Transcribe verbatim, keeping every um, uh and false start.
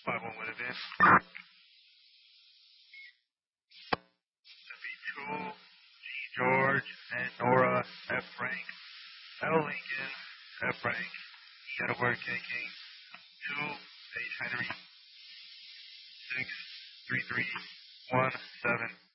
five one would have been. W two, G George, and Nora, F Frank, L Lincoln, F Frank, E Edward, K King, two, H Henry, six, three three, one, seven.